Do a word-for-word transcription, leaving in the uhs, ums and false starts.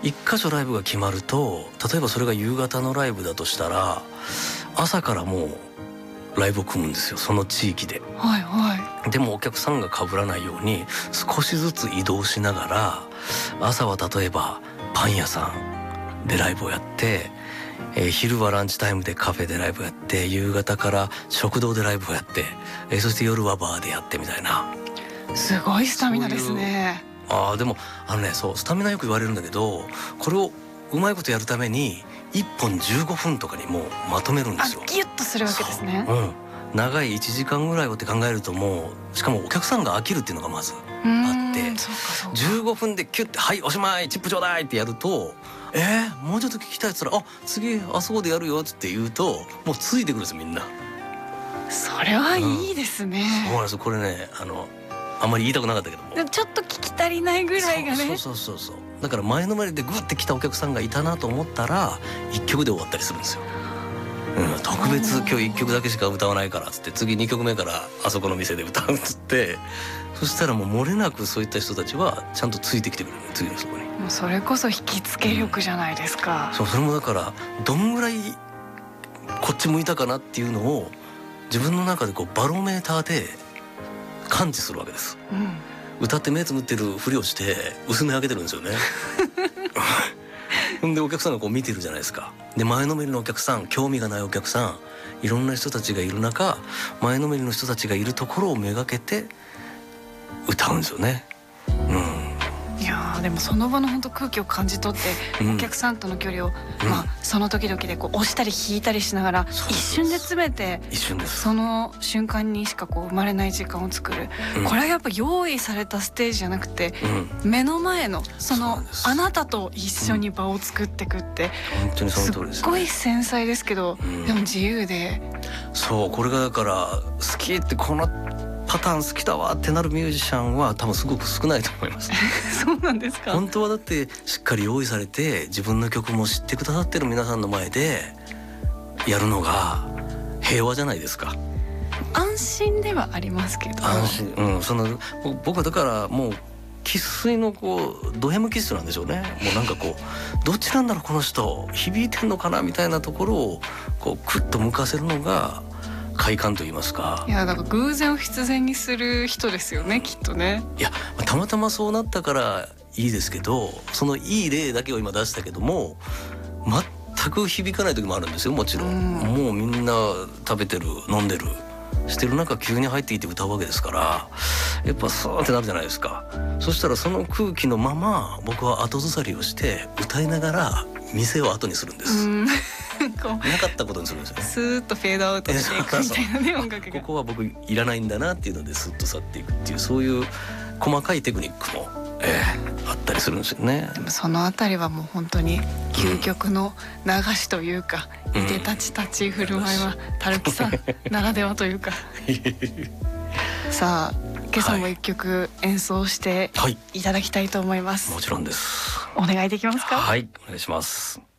一箇所ライブが決まると、例えばそれが夕方のライブだとしたら朝からもうライブを組むんですよ、その地域で。 はいはい。 でもお客さんが被らないように少しずつ移動しながら、朝は例えばパン屋さんでライブをやって、えー、昼はランチタイムでカフェでライブをやって、夕方から食堂でライブをやって、えー、そして夜はバーでやってみたいな。 すごいスタミナですね。 ああ、でもあのね、そうスタミナよく言われるんだけど、これをうまいことやるためにいっぽんじゅうごふんとかにもうまとめるんですよ。 あ、ギュッとするわけですね。 うん、長いいちじかんぐらいをって考えると、もうしかもお客さんが飽きるっていうのがまずあって、 そうかそうか、 じゅうごふんでキュッて、はいおしまいチップちょうだいってやると、えー、もうちょっと聞きたいっつったら、あ、次あそこでやるよって言うと、もうついてくるんですよみんな。 それはいいですね、 うん、そうなんですよ。これね、あのあんまり言いたくなかったけども、 でもちょっと聞き足りないぐらいがね。 そうそうそうそう。だから前のめりでグッて来たお客さんがいたなと思ったらいっきょくで終わったりするんですよ。うん、特別今日いっきょくだけしか歌わないからっつって、次にきょくめからあそこの店で歌うっつって、そしたらもう漏れなくそういった人たちはちゃんとついてきてくれる、次のそこに。 もうそれこそ引きつけ力じゃないですか、 うん、そう、それもだからどんぐらいこっち向いたかなっていうのを自分の中でこうバロメーターで感知するわけです、うん、歌って目つむってるふりをして薄め上げてるんですよねほんでお客さんがこう見てるじゃないですか。で前のめりのお客さん、興味がないお客さん、いろんな人たちがいる中、前のめりの人たちがいるところをめがけて歌うんですよね。うん、 いやでもその場の本当空気を感じ取って、うん、お客さんとの距離を、うん、まあ、その時々でこう押したり引いたりしながら一瞬で詰めて、 一瞬です。 その瞬間にしかこう生まれない時間を作る、うん、これはやっぱ用意されたステージじゃなくて、うん、目の前のそのあなたと一緒に場を作っていくって、 うん、本当にその通りですね。 すっごい繊細ですけど、うん、でも自由で、 そう、これがだから好きってこのパターン好きだわってなるミュージシャンは多分すごく少ないと思いますそうなんですか。 本当はだってしっかり用意されて自分の曲も知ってくださってる皆さんの前でやるのが平和じゃないですか。 安心ではありますけど、 安心、うん、その僕はだからもう生粋のこうド M 気質なんでしょうね。もうなんかこうどっちなんだろうこの人、響いてんのかなみたいなところをこうクッと向かせるのが快感と言いますか。 いやだから偶然を必然にする人ですよね、きっとね。 いやたまたまそうなったからいいですけど、そのいい例だけを今出したけども全く響かない時もあるんですよ、もちろん、うん、もうみんな食べてる飲んでるしてる中急に入っていって歌うわけですから、やっぱスーってなるじゃないですか。そしたらその空気のまま僕は後ずさりをして歌いながら店を後にするんです。うんこうなかったことにするんですよね。 スーッとフェードアウトしていくみたいなね、音楽が。 ここは僕いらないんだなっていうのでスッと去っていくっていう、そういう細かいテクニックも、えー、あったりするんですよね。 でもそのあたりはもう本当に究極の流しというか、うん、いでたち立ち振る舞いはたるきさんならではというかさあ今朝も一曲演奏していただきたいと思います、 はい、もちろんです。 お願いできますか。 はい、お願いします。